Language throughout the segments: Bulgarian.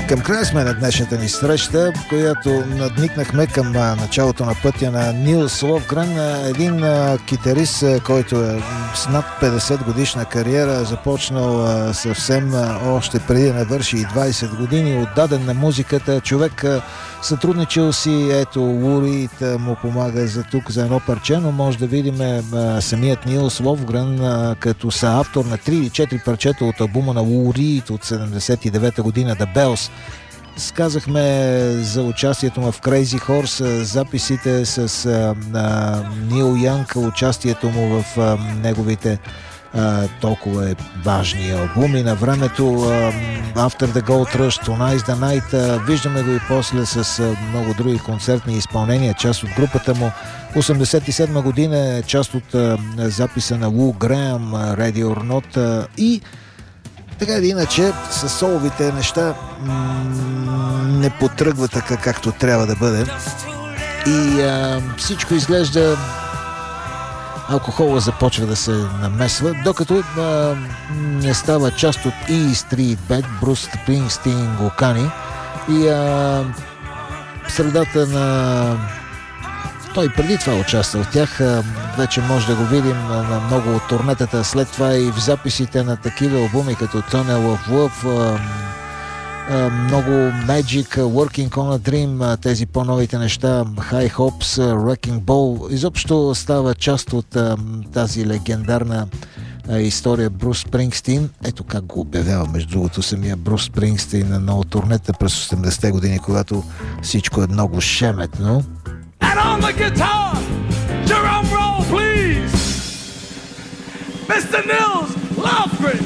Към края сме на днешната ни среща, в която надникнахме към началото на пътя на Нилс Ловгрен, един китарист, който е с над 50 годишна кариера, започнал съвсем още преди да навърши и 20 години, отдаден на музиката, човек сътрудничил си, ето Лурид му помага за тук, за едно парче, но може да видим самият Нилс Ловгрен като съавтор на 3 или 4 парчета от албума на Лурид от 79-та година The Bells. Сказахме за участието му в Crazy Horse, записите с Нил Янг, участието му в неговите толкова важни албуми на времето, After the Gold Rush, Tonight's the Night. Виждаме го и после с много други концертни изпълнения, част от групата му. 87 година е част от записа на Лу Греъм, Ready or Not, и така или иначе с соловите неща не потръгва така, както трябва да бъде, и всичко изглежда, алкохола започва да се намесва, докато не става част от E Street Band, Брус Спрингстин го кани, и в средата на... Той преди това участва в тях, вече може да го видим на много от турнетата, след това и в записите на такива албуми като Tunnel of Love, много Magic, Working on a Dream, тези по-новите неща, High Hopes, Wrecking Ball, изобщо става част от тази легендарна история Брус Спрингстин. Ето как го обявява, между другото, самия Брус Спрингстин на много турнета през 80-те години, когато всичко е много шеметно. And on the guitar, drum roll please, Mr. Nils Lofgren.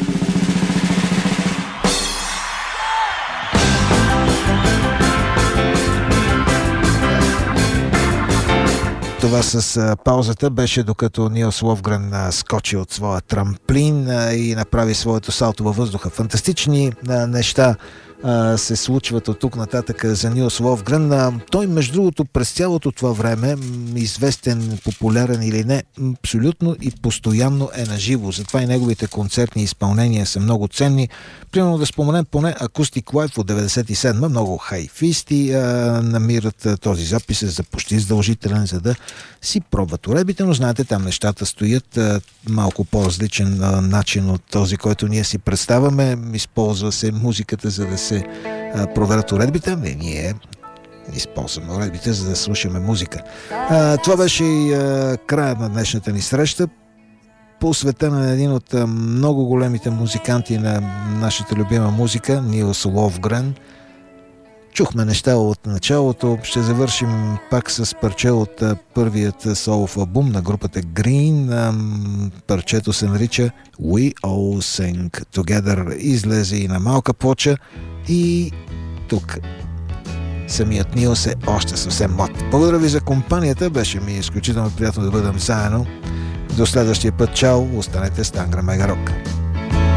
Това с паузата беше докато Нилс Ловгрен скочи от своя трамплин и направи своето салто във въздуха. Фантастични неща се случват от тук нататък за Нилс Ловгрен. Той, между другото, през цялото това време, известен, популярен или не, абсолютно и постоянно е наживо. Затова и неговите концертни изпълнения са много ценни. Примерно да споменем поне Acoustic Live от 97-ма. Много хайфисти намират този запис за почти задължителен, за да си пробват уредбите, но знаете, там нещата стоят малко по-различен начин от този, който ние си представяме. Използва се музиката, за да се проверят уредбите. Ние използваме уредбите, за да слушаме музика. Това беше и края на днешната ни среща, посветена на един от много големите музиканти на нашата любима музика, Нилс Ловгрен. Чухме неща от началото. Ще завършим пак с парче от първият солов албум на групата Green. Парчето се нарича We All Sing Together. Излезе и на малка плоча, и тук самият Нилс е още съвсем млад. Благодаря ви за компанията. Беше ми изключително приятно да бъдем заедно. До следващия път. Чао! Останете с Тангра Мега Рок.